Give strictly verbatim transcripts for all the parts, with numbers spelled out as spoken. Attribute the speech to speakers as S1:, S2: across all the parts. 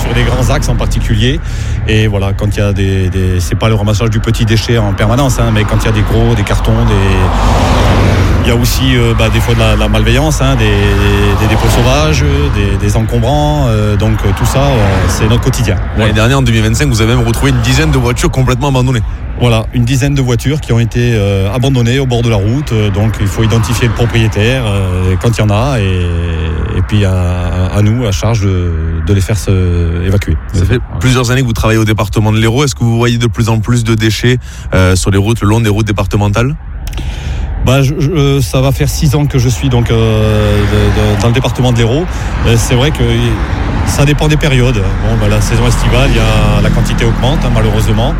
S1: sur les grands axes en particulier. Et voilà, quand il y a des, des c'est pas le ramassage du petit déchet en permanence, hein, mais quand il y a des gros, des cartons, des il y a aussi euh, bah, des fois de la, de la malveillance, hein, des, des dépôts sauvages, des, des encombrants, euh, donc euh, tout ça, euh, c'est notre quotidien.
S2: L'année
S1: Voilà.
S2: dernière, en deux mille vingt-cinq, vous avez même retrouvé une dizaine de voitures complètement abandonnées.
S1: Voilà, une dizaine de voitures qui ont été euh, abandonnées au bord de la route, euh, donc il faut identifier le propriétaire euh, quand il y en a, et, et puis à, à nous, à charge de, de les faire se évacuer.
S2: Ça fait plusieurs années que vous travaillez au département de l'Hérault. Est-ce que vous voyez de plus en plus de déchets euh, sur les routes, le long des routes départementales ?
S1: Bah, je, je, ça va faire six ans que je suis donc euh, de, de, dans le département de l'Hérault. Euh, c'est vrai que ça dépend des périodes. Bon, bah, la saison estivale, il y a, la quantité augmente, hein, malheureusement.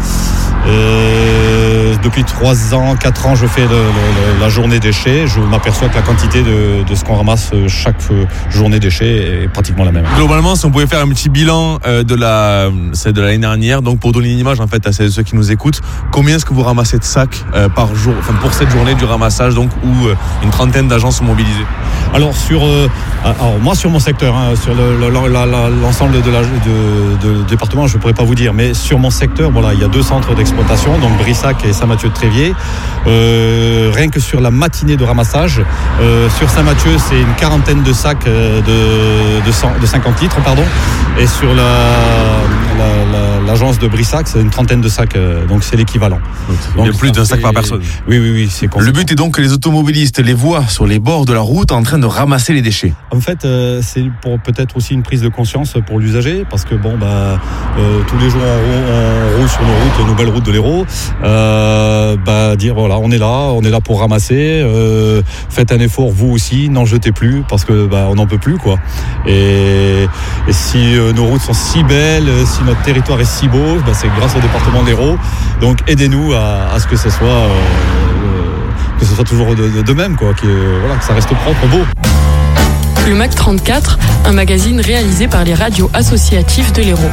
S1: Euh, depuis trois ans, quatre ans, je fais le, le, la journée déchets. Je m'aperçois que la quantité de, de ce qu'on ramasse chaque journée déchets est pratiquement la même.
S2: Globalement, si on pouvait faire un petit bilan euh, de la celle de l'année dernière, donc pour donner une image en fait à ceux qui nous écoutent, combien est-ce que vous ramassez de sacs euh, par jour, enfin pour cette journée du ramassage, donc où euh, une trentaine d'agents sont mobilisés?
S1: Alors sur, euh, alors moi sur mon secteur, hein, sur le, le, la, la, l'ensemble de la de, de, de département, je ne pourrais pas vous dire, mais sur mon secteur, voilà, il y a deux centres d'exploitation, donc Brissac et Saint-Mathieu-de-Tréviers. Euh, rien que sur la matinée de ramassage, euh, sur Saint-Mathieu, c'est une quarantaine de sacs euh, de, de, cent, de cinquante litres, pardon, et sur la, la, la, l'agence de Brissac, c'est une trentaine de sacs, euh, donc c'est l'équivalent.
S2: Donc, il y a plus d'un sac par personne.
S1: Oui, oui, oui, c'est conséquent.
S2: Le but est donc que les automobilistes les voient sur les bords de la route en train de ramasser les déchets.
S1: En fait, euh, c'est pour peut-être aussi une prise de conscience pour l'usager, parce que bon, bah, euh, tous les jours on, on roule sur nos routes, nos belles routes de l'Hérault, euh, bah, dire voilà, on est là, on est là pour ramasser. Euh, faites un effort, vous aussi, n'en jetez plus, parce que bah, on n'en peut plus, quoi. Et, et si euh, nos routes sont si belles, si notre territoire est si beau, bah, c'est grâce au département de l'Hérault. Donc aidez-nous à, à ce que ce soit, euh, que ce soit toujours de, de, de même, quoi, que, voilà, que ça reste propre, beau.
S3: Le Mac trente-quatre, un magazine réalisé par les radios associatives de l'Hérault.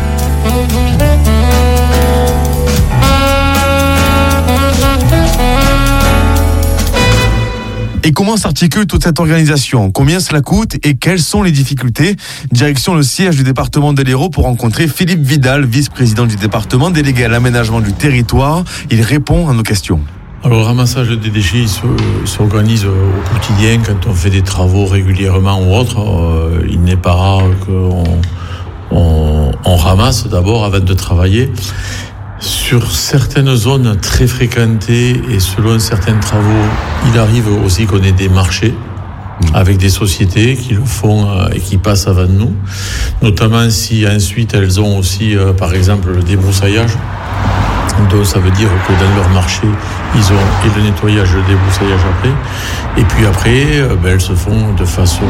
S2: Et comment s'articule toute cette organisation? Combien cela coûte et quelles sont les difficultés? Direction le siège du département de l'Hérault pour rencontrer Philippe Vidal, vice-président du département, délégué à l'aménagement du territoire. Il répond à nos questions.
S4: Alors le ramassage des déchets il se, s'organise au quotidien quand on fait des travaux régulièrement ou autre. Euh, il n'est pas rare qu'on on, on ramasse d'abord avant de travailler. Sur certaines zones très fréquentées et selon certains travaux, il arrive aussi qu'on ait des marchés avec des sociétés qui le font et qui passent avant nous, notamment si ensuite elles ont aussi, euh, par exemple, le débroussaillage. Donc ça veut dire que dans leur marché, ils ont et le nettoyage et le débroussaillage après. Et puis après, euh, ben, elles se font de façon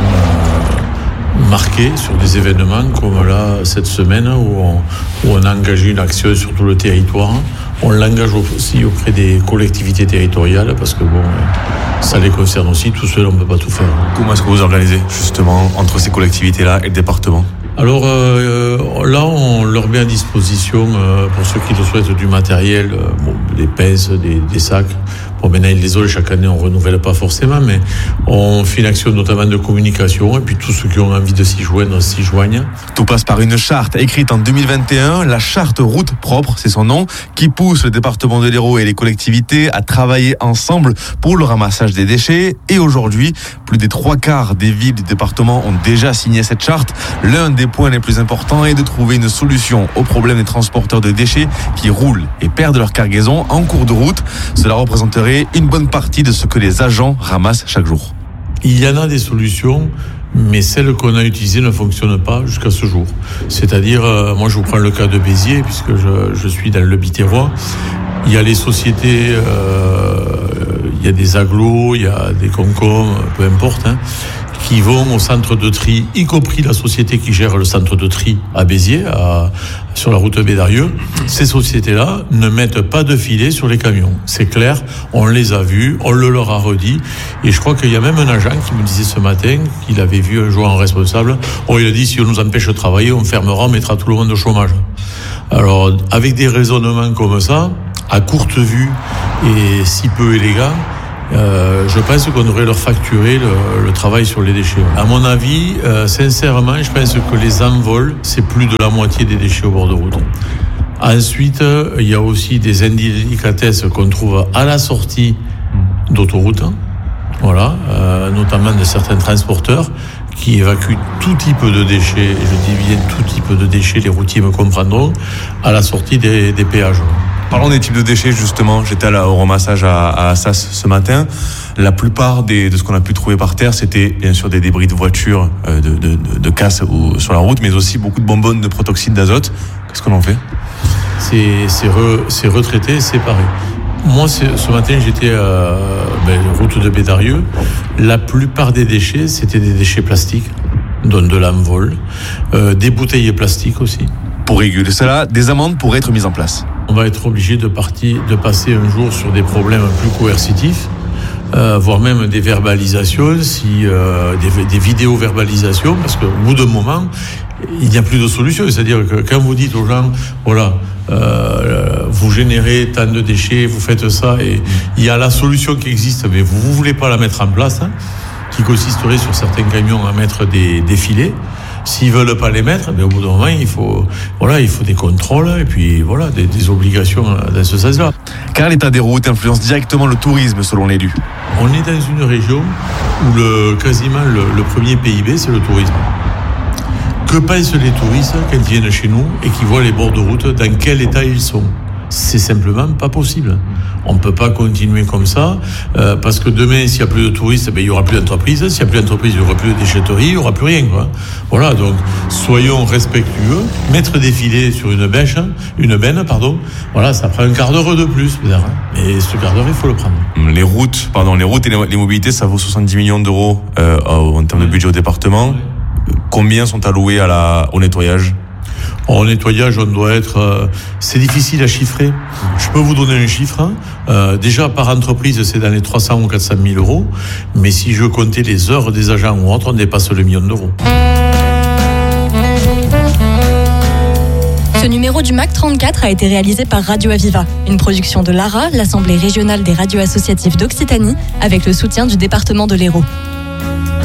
S4: euh, marquée sur des événements comme là, cette semaine, où on, où on a engagé une action sur tout le territoire. On l'engage aussi auprès des collectivités territoriales parce que bon, ça les concerne aussi. Tout seul, on ne peut pas tout faire.
S2: Comment est-ce que vous organisez justement entre ces collectivités-là et le département ?
S4: Alors euh, là, on leur met à disposition, euh, pour ceux qui le souhaitent, du matériel, euh, bon, des pinces, des, des sacs. Bon, maintenant, ils les ont, chaque année, on ne renouvelle pas forcément, mais on fait une action notamment de communication, et puis tous ceux qui ont envie de s'y joindre, s'y joignent.
S2: Tout passe par une charte écrite en deux mille vingt et un, la charte Route Propre, c'est son nom, qui pousse le département de l'Hérault et les collectivités à travailler ensemble pour le ramassage des déchets. Et aujourd'hui, plus des trois quarts des villes du département ont déjà signé cette charte. L'un des points les plus importants est de trouver une solution au problème des transporteurs de déchets qui roulent et perdent leur cargaison en cours de route. Cela représenterait une bonne partie de ce que les agents ramassent chaque jour.
S4: Il y en a des solutions, mais celles qu'on a utilisées ne fonctionnent pas jusqu'à ce jour. C'est-à-dire, euh, moi je vous prends le cas de Béziers, puisque je, je suis dans le Biterrois. Il y a les sociétés, euh, il y a des agglos, il y a des Concom, peu importe, hein, qui vont au centre de tri, y compris la société qui gère le centre de tri à Béziers, à, sur la route Bédarieux. Ces sociétés-là ne mettent pas de filet sur les camions. C'est clair, on les a vus, on le leur a redit. Et je crois qu'il y a même un agent qui me disait ce matin qu'il avait vu un jour un responsable. Oh, il a dit, si on nous empêche de travailler, on fermera, on mettra tout le monde au chômage. Alors, avec des raisonnements comme ça, à courte vue et si peu élégants, Euh, je pense qu'on devrait leur facturer le, le travail sur les déchets. À mon avis, euh, sincèrement, je pense que les envols, c'est plus de la moitié des déchets au bord de route. Ensuite, il y a aussi des indélicatesses qu'on trouve à la sortie d'autoroute, voilà, euh, notamment de certains transporteurs qui évacuent tout type de déchets, et je dis bien tout type de déchets, les routiers me comprendront, à la sortie des, des péages.
S2: Parlons des types de déchets, justement. J'étais à la, au ramassage à, à Assas ce matin. La plupart des, de ce qu'on a pu trouver par terre, c'était bien sûr des débris de voitures, euh, de, de, de, de casse ou, sur la route, mais aussi beaucoup de bonbonnes de protoxyde d'azote. Qu'est-ce qu'on en fait ?
S4: C'est, c'est, re, c'est retraité, séparé. Moi, c'est, ce matin, j'étais à ben, route de Bédarieux. La plupart des déchets, c'était des déchets plastiques, dont de l'envol, euh, des bouteilles plastiques aussi.
S2: Pour réguler cela, des amendes pourraient être mises en place.
S4: On va être obligé de, partir, de passer un jour sur des problèmes plus coercitifs, euh, voire même des verbalisations, si, euh, des, des vidéo-verbalisations, parce qu'au bout d'un moment, il n'y a plus de solution. C'est-à-dire que quand vous dites aux gens, voilà, euh, vous générez tant de déchets, vous faites ça, et il y a la solution qui existe, mais vous ne voulez pas la mettre en place, hein, qui consisterait sur certains camions à mettre des, des filets. S'ils veulent pas les mettre, mais au bout d'un moment, il faut, voilà, il faut des contrôles et puis voilà, des, des obligations dans ce sens-là.
S2: Car l'état des routes influence directement le tourisme, selon l'élu.
S4: On est dans une région où le, quasiment le, le premier P I B, c'est le tourisme. Que pensent les touristes quand ils viennent chez nous et qu'ils voient les bords de route, dans quel état ils sont ? C'est simplement pas possible. On ne peut pas continuer comme ça, euh, parce que demain, s'il n'y a plus de touristes, ben, il n'y aura plus d'entreprise. S'il n'y a plus d'entreprise, il n'y aura plus de déchetterie, il n'y aura plus rien, quoi. Voilà, donc soyons respectueux. Mettre des filets sur une bêche, une benne, pardon, voilà, ça prend un quart d'heure de plus, peut-être. Mais ce quart d'heure, il faut le prendre.
S2: Les routes, pardon, les routes et les mobilités, ça vaut soixante-dix millions d'euros euh, en termes de budget au département. Combien sont alloués à la, au nettoyage ?
S4: En nettoyage, on doit être... Euh, c'est difficile à chiffrer. Je peux vous donner un chiffre. Hein. Euh, déjà, par entreprise, c'est dans les trois cents ou quatre cent mille euros. Mais si je comptais les heures des agents ou autres, on dépasse le million d'euros.
S5: Ce numéro du M A C trente-quatre a été réalisé par Radio Aviva, une production de l'A R A, l'Assemblée régionale des radios associatives d'Occitanie, avec le soutien du département de l'Hérault.